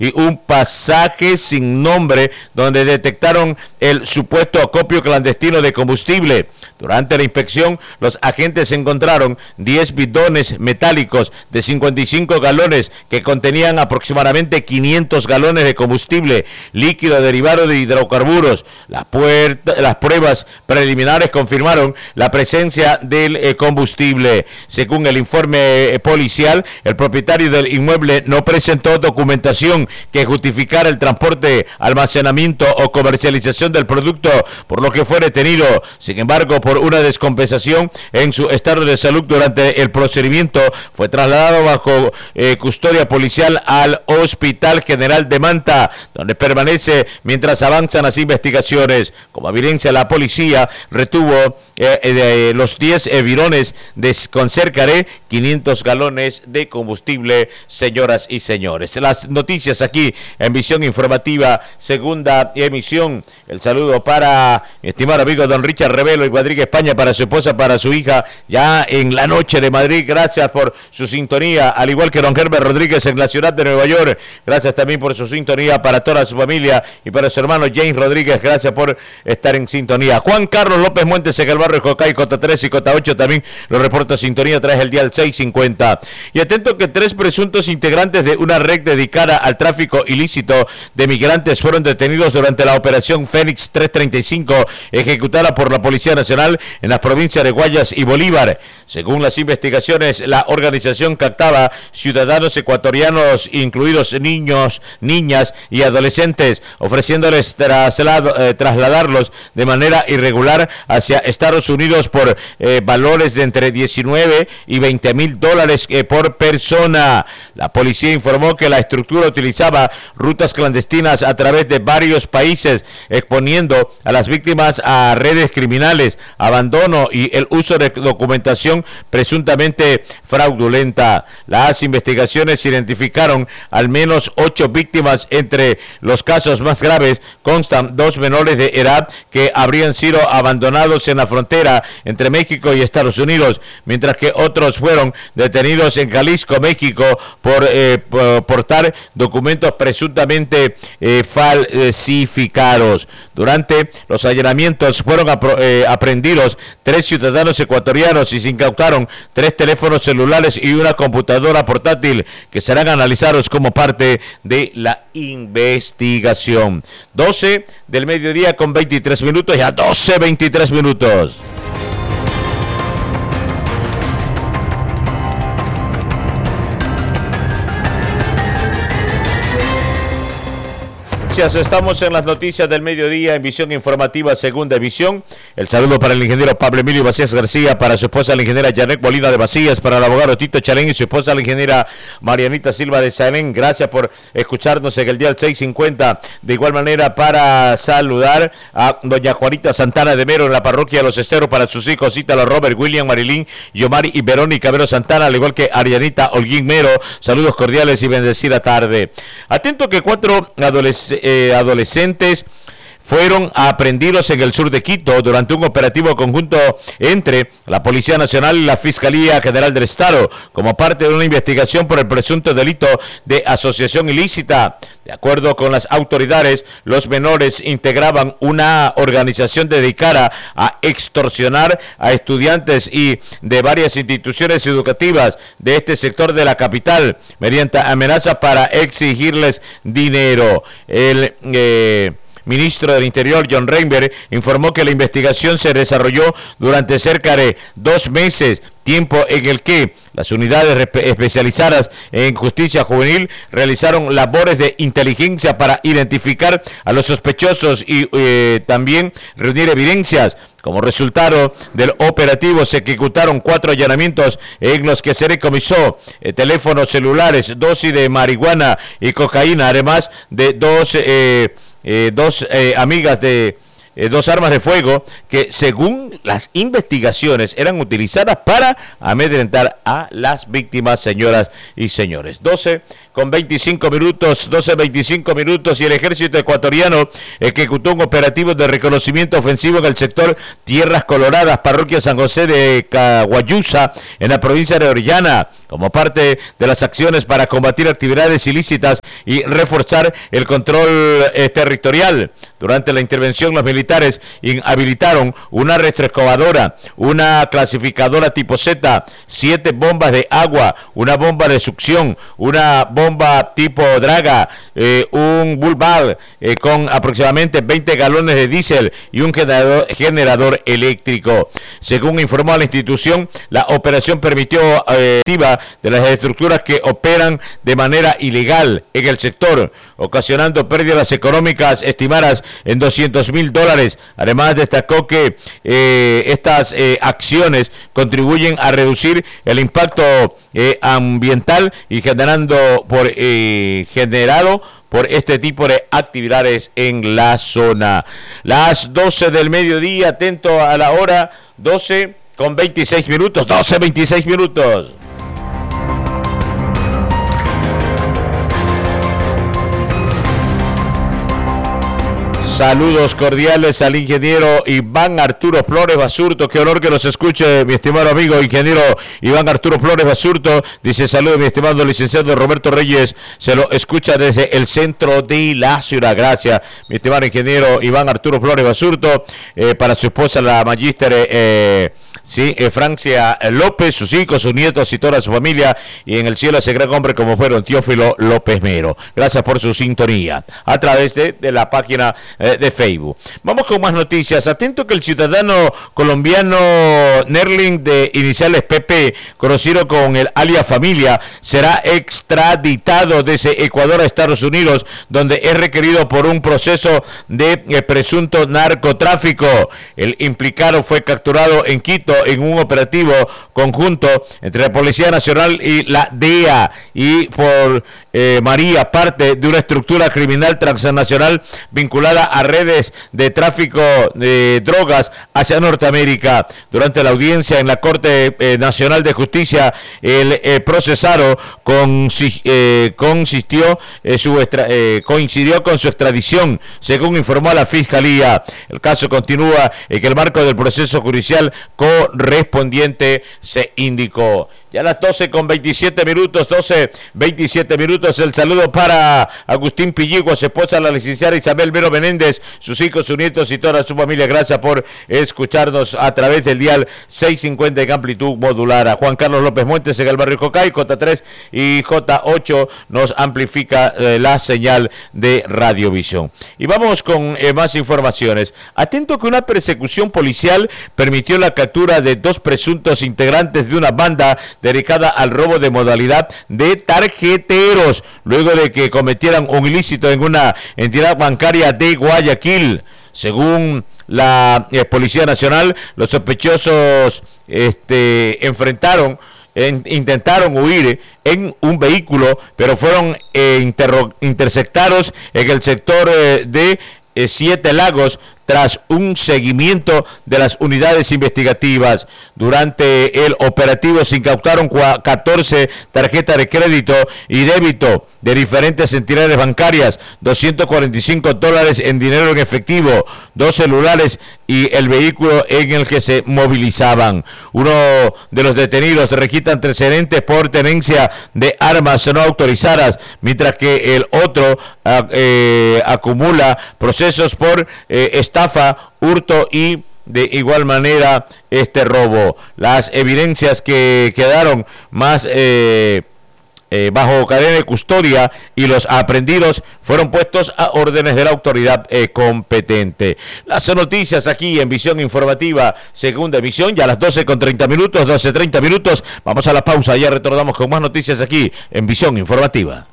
y un pasaje sin nombre donde detectaron el supuesto acopio clandestino de combustible. Durante la inspección, los agentes encontraron 10 bidones metálicos de 55 galones que contenían aproximadamente 500 galones de combustible líquido derivado de hidrocarburos. Las pruebas preliminares confirmaron la presencia del combustible. Según el informe policial, el propietario del inmueble no presentó documentación que justificara el transporte, almacenamiento o comercialización del producto, por lo que fue detenido. Sin embargo, por una descompensación en su estado de salud durante el procedimiento, fue trasladado bajo custodia policial al Hospital General de Manta, donde permanece mientras avanzan las investigaciones. Como evidencia, la policía retuvo los 10 bidones con cerca de 500 galones de combustible, señoras y señores. Las noticias aquí en Visión Informativa, segunda emisión. El saludo para mi estimado amigo don Richard Revelo y Madrid, España, para su esposa, para su hija, ya en la noche de Madrid. Gracias por su sintonía, al igual que don Herbert Rodríguez en la ciudad de Nueva York. Gracias también por su sintonía para toda su familia y para su hermano James Rodríguez. Gracias por estar en sintonía. Juan Carlos López Montes en el barrio Jocay, J3 y J8 también lo reporta sintonía a través del dial 650. Y atento que 3 presuntos integrantes de una red dedicada al tráfico ilícito de migrantes fueron detenidos durante la operación Fénix 335 ejecutada por la Policía Nacional en las provincias de Guayas y Bolívar. Según las investigaciones, la organización captaba ciudadanos ecuatorianos, incluidos niños, niñas y adolescentes, ofreciéndoles trasladarlos de manera irregular hacia Estados Unidos por valores de entre 19 y 20 mil dólares por persona. La policía informó que la estructura utilizaba rutas clandestinas a través de varios países, exponiendo a las víctimas a redes criminales, abandono y el uso de documentación presuntamente fraudulenta. Las investigaciones identificaron al menos 8 víctimas. Entre los casos más graves constan 2 menores de edad que habrían sido abandonados en la frontera entre México y Estados Unidos, mientras que otros fueron detenidos en Jalisco, México, por portar documentos presuntamente falsificados. Durante los allanamientos fueron aprehendidos 3 ciudadanos ecuatorianos y se incautaron 3 teléfonos celulares y una computadora portátil que serán analizados como parte de la investigación. 12 del mediodía con 23 minutos, ya 12:23 minutos. Estamos en las noticias del mediodía en Visión Informativa, segunda emisión. El saludo para el ingeniero Pablo Emilio Macías García, para su esposa la ingeniera Janet Molina de Macías, para el abogado Tito Chalén y su esposa la ingeniera Marianita Silva de Chalén. Gracias por escucharnos en el dial 650. De igual manera, para saludar a doña Juanita Santana de Mero en la parroquia de Los Esteros, para sus hijos Ítalo, Robert, William, Marilín, Yomari y Verónica Mero Santana, al igual que Arianita Holguín Mero. Saludos cordiales y bendecida tarde. Atento que 4 adolescentes fueron aprehendidos en el sur de Quito durante un operativo conjunto entre la Policía Nacional y la Fiscalía General del Estado, como parte de una investigación por el presunto delito de asociación ilícita. De acuerdo con las autoridades, los menores integraban una organización dedicada a extorsionar a estudiantes y de varias instituciones educativas de este sector de la capital mediante amenazas para exigirles dinero. El ministro del Interior, John Reinberg, informó que la investigación se desarrolló durante cerca de 2 meses, tiempo en el que las unidades especializadas en justicia juvenil realizaron labores de inteligencia para identificar a los sospechosos y también reunir evidencias. Como resultado del operativo se ejecutaron 4 allanamientos en los que se decomisó teléfonos celulares, dosis de marihuana y cocaína, además de dos armas de fuego que, según las investigaciones, eran utilizadas para amedrentar a las víctimas, señoras y señores. 12 con 25 minutos, 12:25 minutos, y el ejército ecuatoriano ejecutó un operativo de reconocimiento ofensivo en el sector Tierras Coloradas, parroquia San José de Caguayusa, en la provincia de Orellana, como parte de las acciones para combatir actividades ilícitas y reforzar el control territorial. Durante la intervención, los militares habilitaron una retroexcavadora, una clasificadora tipo Z, 7 bombas de agua, una bomba de succión, una bomba tipo draga, un bullbag con aproximadamente 20 galones de diésel y un generador eléctrico. Según informó la institución, la operación permitió activa de las estructuras que operan de manera ilegal en el sector, ocasionando pérdidas económicas estimadas en $200,000. Además, destacó que estas acciones contribuyen a reducir el impacto ambiental y generado por este tipo de actividades en la zona. Las 12 del mediodía, atento a la hora, 12:26 minutos, 12:26 minutos. Saludos cordiales al ingeniero Iván Arturo Flores Basurto. Qué honor que nos escuche, mi estimado amigo ingeniero Iván Arturo Flores Basurto. Dice: saludos, mi estimado licenciado Roberto Reyes. Se lo escucha desde el centro de la ciudad. Gracias, mi estimado ingeniero Iván Arturo Flores Basurto. Para su esposa, la magíster Francia López, sus hijos, sus nietos y toda su familia. Y en el cielo ese gran hombre como fueron Teófilo López Mero. Gracias por su sintonía a través de la página de Facebook. Vamos con más noticias. Atento que el ciudadano colombiano Nerling, de iniciales PP, conocido con el alias Familia, será extraditado desde Ecuador a Estados Unidos, donde es requerido por un proceso de presunto narcotráfico. El implicado fue capturado en Quito en un operativo conjunto entre la Policía Nacional y la DEA, y por María, parte de una estructura criminal transnacional vinculada a redes de tráfico de drogas hacia Norteamérica. Durante la audiencia en la Corte Nacional de Justicia, el procesado coincidió con su extradición, según informó la Fiscalía. El caso continúa en el marco del proceso judicial correspondiente, se indicó. Ya a las 12:27 minutos, 12:27 minutos, el saludo para Agustín Pilligua, su esposa, la licenciada Isabel Vero Menéndez, sus hijos, sus nietos y toda su familia. Gracias por escucharnos a través del dial 650 en amplitud modular. A Juan Carlos López Montes en el barrio Cocay, J3 y J8 nos amplifica la señal de Radiovisión. Y vamos con más informaciones. Atento que una persecución policial permitió la captura de 2 presuntos integrantes de una banda dedicada al robo de modalidad de tarjeteros, luego de que cometieran un ilícito en una entidad bancaria de Guayaquil. Según la Policía Nacional, los sospechosos intentaron huir en un vehículo, pero fueron interceptados en el sector de Siete Lagos tras un seguimiento de las unidades investigativas. Durante el operativo se incautaron 14 tarjetas de crédito y débito de diferentes entidades bancarias, $245 en dinero en efectivo, 2 celulares y el vehículo en el que se movilizaban. Uno de los detenidos registra antecedentes por tenencia de armas no autorizadas, mientras que el otro acumula procesos por estafa, hurto y de igual manera robo. Las evidencias que quedaron más bajo cadena de custodia y los aprehendidos fueron puestos a órdenes de la autoridad competente. Las noticias aquí en Visión Informativa, segunda emisión, ya a las 12:30 minutos, 12:30 minutos. Vamos a la pausa, ya retornamos con más noticias aquí en Visión Informativa.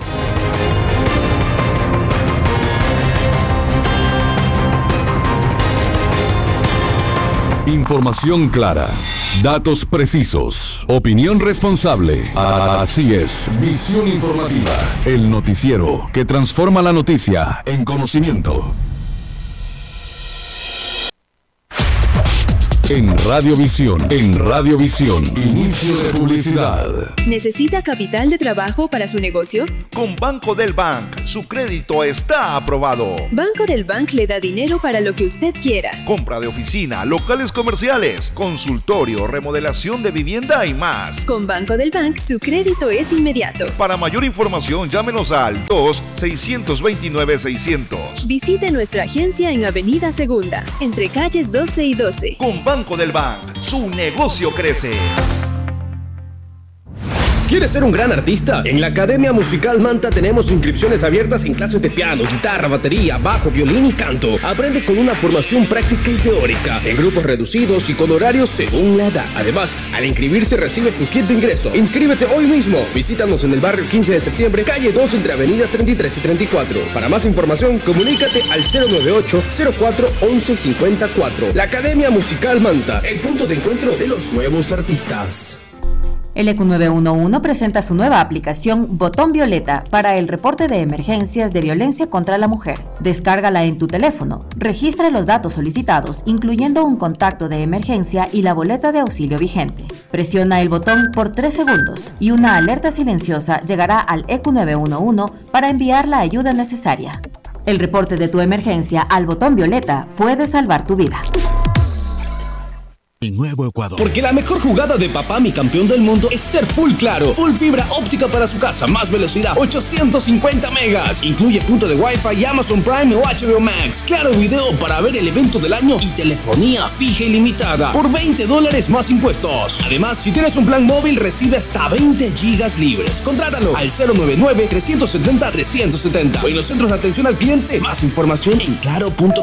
Información clara, datos precisos, opinión responsable. Así es, Visión Informativa, el noticiero que transforma la noticia en conocimiento. En Radiovisión. Inicio de publicidad. ¿Necesita capital de trabajo para su negocio? Con Banco del Bank, su crédito está aprobado. Banco del Bank le da dinero para lo que usted quiera. Compra de oficina, locales comerciales, consultorio, remodelación de vivienda y más. Con Banco del Bank, su crédito es inmediato. Para mayor información, llámenos al 2-629-600. Visite nuestra agencia en Avenida Segunda, entre calles 12 y 12. Con Banco del Bank, su negocio crece. ¿Quieres ser un gran artista? En la Academia Musical Manta tenemos inscripciones abiertas en clases de piano, guitarra, batería, bajo, violín y canto. Aprende con una formación práctica y teórica, en grupos reducidos y con horarios según la edad. Además, al inscribirse recibes tu kit de ingreso. Inscríbete hoy mismo. Visítanos en el barrio 15 de septiembre, calle 2, entre avenidas 33 y 34. Para más información, comunícate al 098-04-1154. La Academia Musical Manta, el punto de encuentro de los nuevos artistas. El EQ 911 presenta su nueva aplicación Botón Violeta para el reporte de emergencias de violencia contra la mujer. Descárgala en tu teléfono, registra los datos solicitados, incluyendo un contacto de emergencia y la boleta de auxilio vigente. Presiona el botón por 3 segundos y una alerta silenciosa llegará al EQ 911 para enviar la ayuda necesaria. El reporte de tu emergencia al Botón Violeta puede salvar tu vida. El nuevo Ecuador. Porque la mejor jugada de papá, mi campeón del mundo, es ser full claro. Full fibra óptica para su casa, más velocidad, 850 megas. Incluye punto de Wi-Fi, Amazon Prime o HBO Max. Claro video para ver el evento del año y telefonía fija ilimitada por $20 más impuestos. Además, si tienes un plan móvil, recibe hasta 20 gigas libres. Contrátalo al 099-370-370 o en los centros de atención al cliente. Más información en claro.com.